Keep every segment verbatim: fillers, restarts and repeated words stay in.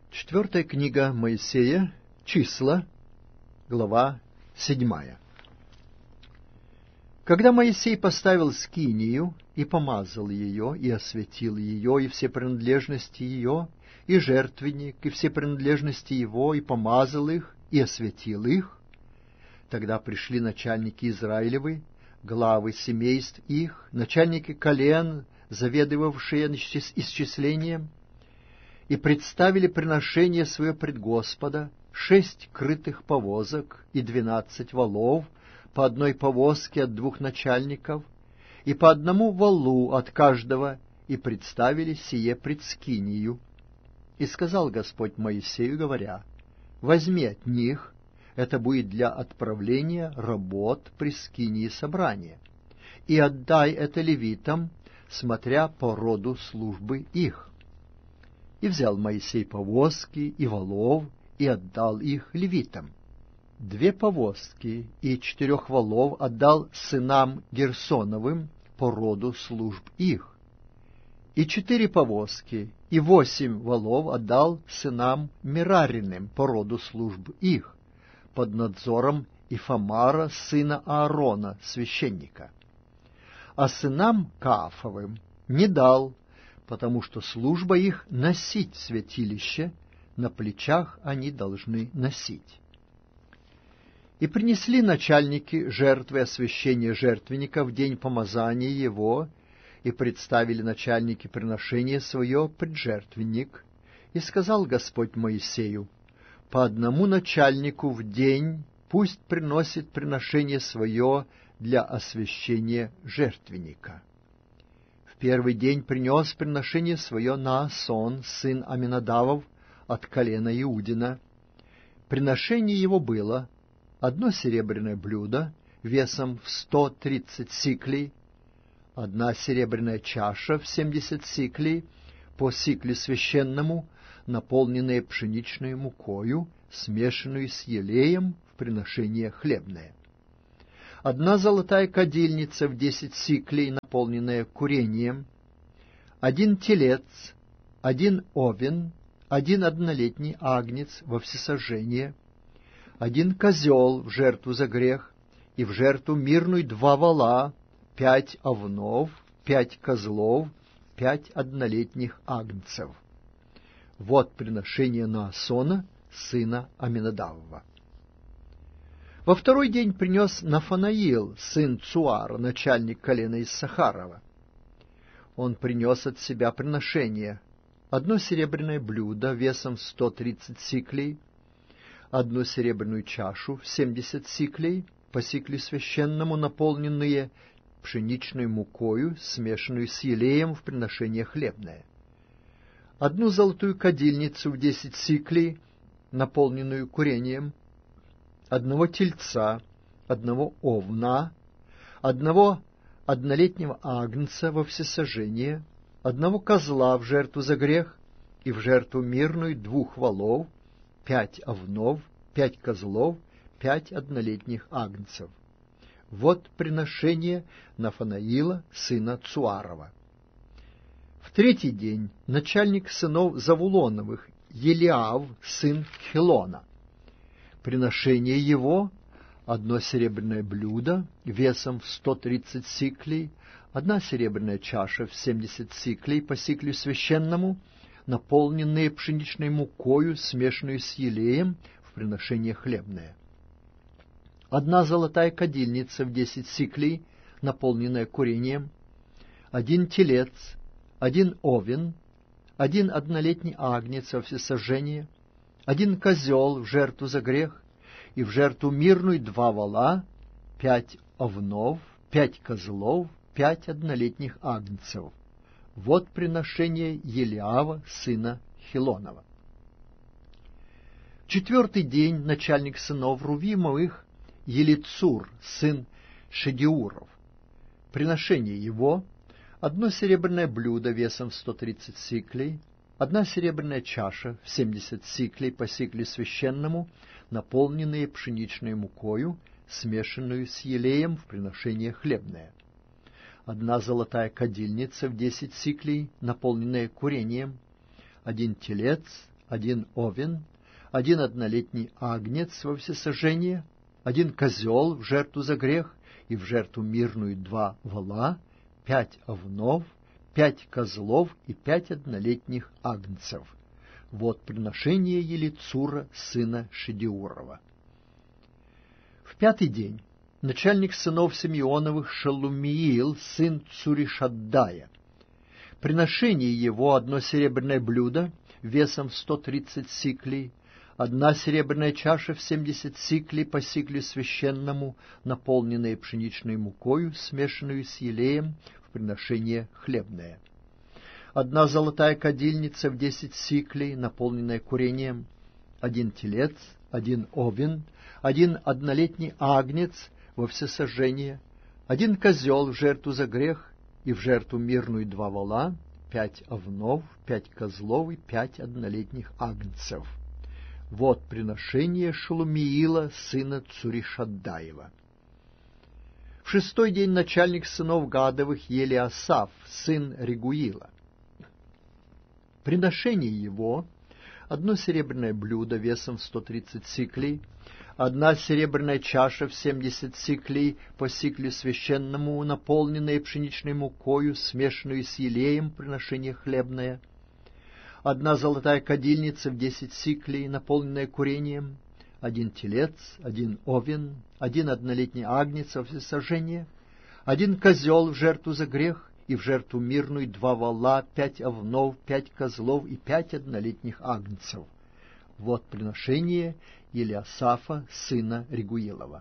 Четвертая книга Моисея, Числа, глава седьмая. Когда Моисей поставил скинию и помазал ее, и осветил ее, и все принадлежности ее, и жертвенник, и все принадлежности его, и помазал их, и осветил их, тогда пришли начальники Израилевы, главы семейств их, начальники колен, заведовавшие исчислением, и представили приношение свое пред Господа, шесть крытых повозок и двенадцать валов, по одной повозке от двух начальников, и по одному валу от каждого, и представили сие пред скинию. И сказал Господь Моисею, говоря: возьми от них, это будет для отправления работ при скинии собрания, и отдай это левитам, смотря по роду службы их. И взял Моисей повозки и валов, и отдал их левитам. Две повозки и четырех валов отдал сынам Герсоновым по роду служб их. И четыре повозки и восемь валов отдал сынам Мерариным по роду служб их, под надзором Ифамара, сына Аарона, священника. А сынам Каафовым не дал, потому что служба их носить святилище, на плечах они должны носить. И принесли начальники жертвы освящения жертвенника в день помазания его, и представили начальники приношение свое пред жертвенник. И сказал Господь Моисею: по одному начальнику в день пусть приносит приношение свое для освящения жертвенника. В первый день принес приношение свое Наасон, сын Аминадавов, от колена Иудина. Приношение его было одно серебряное блюдо весом в сто тридцать сиклей, одна серебряная чаша в семьдесят сиклей, по сикле священному, наполненная пшеничной мукою, смешанную с елеем в приношение хлебное. Одна золотая кадильница в десять сиклей, наполненная курением, один телец, один овен, один однолетний агнец во всесожжение, один козел в жертву за грех, и в жертву мирную два вола, пять овнов, пять козлов, пять однолетних агнцев. Вот приношение Наасона, сына Аминадавова. Во второй день принес Нафанаил, сын Цуара, начальник колена Иссахарова. Он принес от себя приношение: одно серебряное блюдо весом в сто тридцать сиклей, одну серебряную чашу в семьдесят сиклей, по сикле священному, наполненные пшеничной мукою, смешанную с елеем в приношение хлебное, одну золотую кадильницу в десять сиклей, наполненную курением, одного тельца, одного овна, одного однолетнего агнца во всесожжение, одного козла в жертву за грех, и в жертву мирную двух волов, пять овнов, пять козлов, пять однолетних агнцев. Вот приношение Нафанаила, сына Цуарова. В третий день начальник сынов Завулоновых, Елиав, сын Хилона. Приношение его — одно серебряное блюдо весом в сто тридцать сиклей, одна серебряная чаша в семьдесят сиклей по сиклю священному, наполненные пшеничной мукою, смешанную с елеем в приношение хлебное, одна золотая кадильница в десять сиклей, наполненная курением, один телец, один овен, один однолетний агнец во всесожжение, один козел в жертву за грех, и в жертву мирную два вола, пять овнов, пять козлов, пять однолетних агнцев. Вот приношение Елиава, сына Хилонова. В четвертый день начальник сынов Рувимовых, Елицур, сын Шедеуров. Приношение его — одно серебряное блюдо весом в сто тридцать сиклей, одна серебряная чаша в семьдесят сиклей по сикле священному, наполненные пшеничной мукою, смешанную с елеем в приношение хлебное, одна золотая кадильница в десять сиклей, наполненная курением, один телец, один овен, один однолетний агнец во всесожжение, один козел в жертву за грех и в жертву мирную два вола, пять овнов, пять козлов и пять однолетних агнцев. Вот приношение Елицура, сына Шедеурова. В пятый день начальник сынов Симеоновых Шелумиил, сын Цуришаддая. Приношение его одно серебряное блюдо весом в сто тридцать сиклей, одна серебряная чаша в семьдесят сиклей по сиклю священному, наполненная пшеничной мукою, смешанную с елеем, в приношение хлебное. Одна золотая кадильница в десять сиклей, наполненная курением, один телец, один овен, один однолетний агнец во всесожжение, один козел в жертву за грех и в жертву мирную два вола, пять овнов, пять козлов и пять однолетних агнцев. Вот приношение Шелумиила, сына Цуришаддаева. В шестой день начальник сынов Гадовых Елиасаф, сын Регуила. Приношение его — одно серебряное блюдо весом в сто тридцать сиклей, одна серебряная чаша в семьдесят сиклей по сиклю священному, наполненная пшеничной мукою, смешанную с елеем, приношение хлебное, одна золотая кадильница в десять сиклей, наполненная курением, один телец, один овен, один однолетний агнец во всесожжение, один козел в жертву за грех и в жертву мирную два вола, пять овнов, пять козлов и пять однолетних агнцев. Вот приношение Елиасафа, сына Регуилова.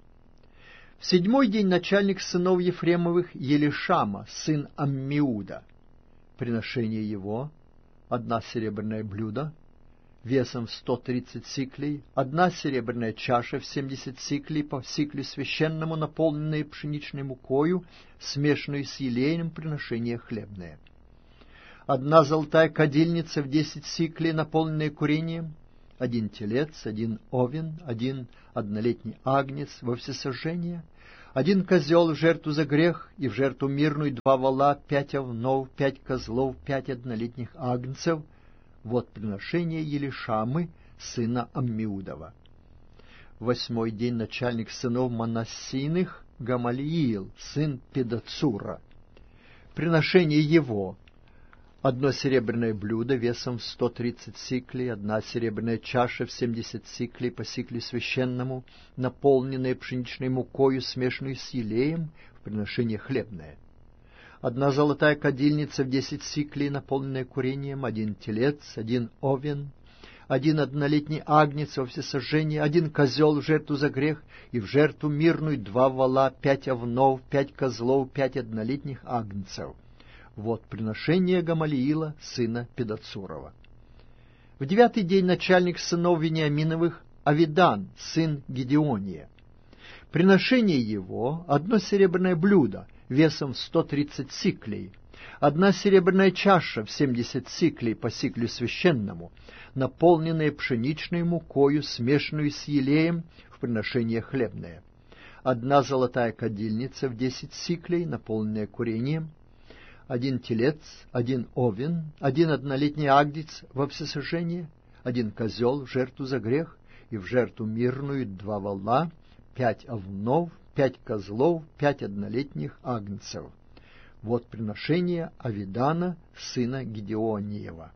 В седьмой день начальник сынов Ефремовых Елишама, сын Аммиуда. Приношение его — одна серебряное блюдо весом в сто тридцать сиклей, одна серебряная чаша в семьдесят сиклей по сиклю священному, наполненная пшеничной мукою, смешанную с елеем, приношение хлебное. Одна золотая кадильница в десять сиклей, наполненная курением, один телец, один овен, один однолетний агнец во всесожжение, один козел в жертву за грех и в жертву мирную два вола, пять овнов, пять козлов, пять однолетних агнцев. Вот приношение Елишамы, сына Аммиудова. В восьмой день начальник сынов Манассийных Гамалиил, сын Педацура. Приношение его — одно серебряное блюдо весом в сто тридцать сиклей, одна серебряная чаша в семьдесят сиклей по сиклю священному, наполненная пшеничной мукою, смешанную с елеем, в приношение хлебное. Одна золотая кадильница в десять сиклей, наполненная курением, один телец, один овен, один однолетний агнец во всесожжение, один козел в жертву за грех и в жертву мирную два вола, пять овнов, пять козлов, пять однолетних агнцев. Вот приношение Гамалиила, сына Педацурова. В девятый день начальник сынов Вениаминовых Авидан, сын Гедеония. Приношение его — одно серебряное блюдо весом в сто тридцать сиклей, одна серебряная чаша в семьдесят сиклей по сиклю священному, наполненная пшеничной мукою, смешанную с елеем, в приношение хлебное, одна золотая кадильница в десять сиклей, наполненная курением, один телец, один овен, один однолетний агнец во всесожжение, один козел в жертву за грех и в жертву мирную два вола, пять овнов, пять козлов, пять однолетних агнцев. Вот приношение Авидана, сына Гедеониева.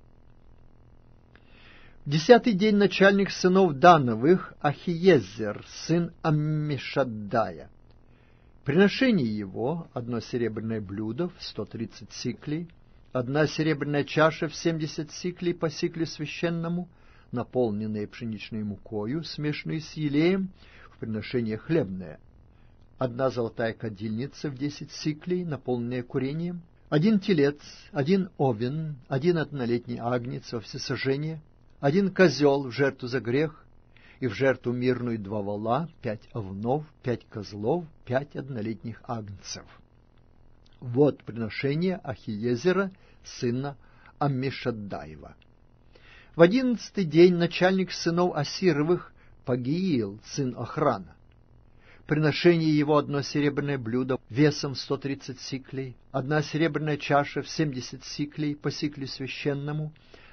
В десятый день начальник сынов Дановых Ахиезер, сын Аммишаддая. Приношение его — одно серебряное блюдо в сто тридцать сиклей, одна серебряная чаша в семьдесят сиклей по сиклю священному, наполненная пшеничной мукою, смешанной с елеем, в приношение хлебное, одна золотая кадильница в десять сиклей, наполненная курением, один телец, один овен, один однолетний агнец во всесожжение, один козел в жертву за грех и в жертву мирную два вола, пять овнов, пять козлов, пять однолетних агнцев. Вот приношение Ахиезера, сына Аммишаддаева. В одиннадцатый день начальник сынов Асировых Пагиил, сын Охрана. Приношение его — одно серебряное блюдо весом сто тридцать сиклей, одна серебряная чаша в семьдесят сиклей по сиклю священному,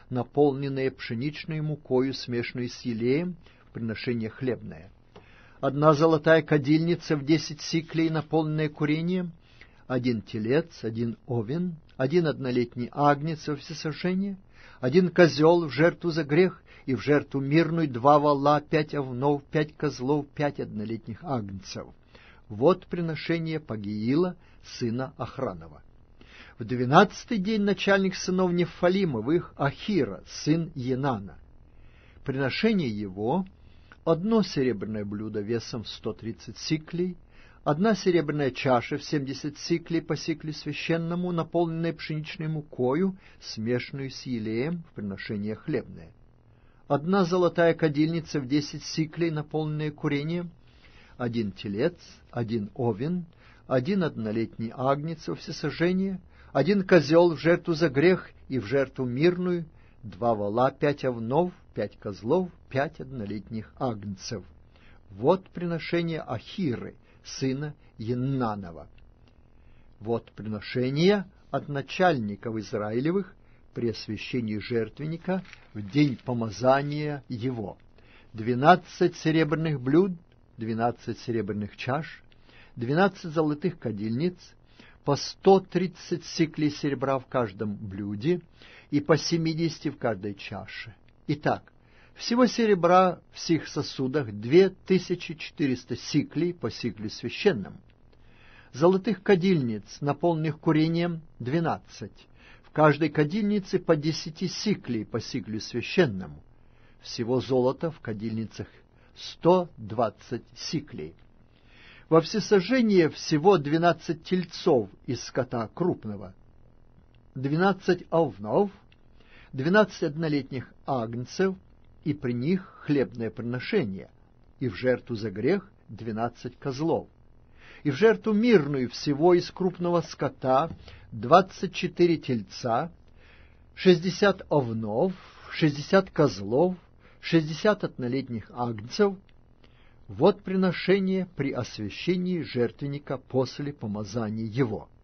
наполненные пшеничной мукою, смешанной с елеем, в приношение хлебное. Одна золотая кадильница в десять сиклей, наполненная курением, один телец, один овен, один однолетний агнец во всесожжение, один козел в жертву за грех, и в жертву мирную два вола, пять овнов, пять козлов, пять однолетних агнцев. Вот приношение Пагиила, сына Охранова. В двенадцатый день начальник сынов Нефалимовых, Ахира, сын Енана. Приношение его — одно серебряное блюдо весом в сто тридцать сиклей, одна серебряная чаша в семьдесят сиклей по сиклю священному, наполненная пшеничной мукою, смешанную с елеем, в приношение хлебное. Одна золотая кадильница в десять сиклей, наполненная курением, один телец, один овен, один однолетний агнец во всесожжение, один козел в жертву за грех и в жертву мирную, два вола, пять овнов, пять козлов, пять однолетних агнцев. Вот приношение Ахиры, сына Еннанова. Вот приношение от начальников Израилевых при освящении жертвенника в день помазания его. Двенадцать серебряных блюд, двенадцать серебряных чаш, двенадцать золотых кадильниц, по сто тридцать сиклей серебра в каждом блюде и по семидесяти в каждой чаше. Итак, всего серебра в сих сосудах две тысячи четыреста сиклей по сиклю священному. Золотых кадильниц, наполненных курением, двенадцать. В каждой кадильнице по десяти сиклей по сиклю священному. Всего золота в кадильницах сто двадцать сиклей. Во всесожжение всего двенадцать тельцов из скота крупного, двенадцать овнов, двенадцать однолетних агнцев, и при них хлебное приношение, и в жертву за грех двенадцать козлов, и в жертву мирную всего из крупного скота двадцать четыре тельца, шестьдесят овнов, шестьдесят козлов, шестьдесят однолетних агнцев. Вот приношение при освящении жертвенника после помазания его.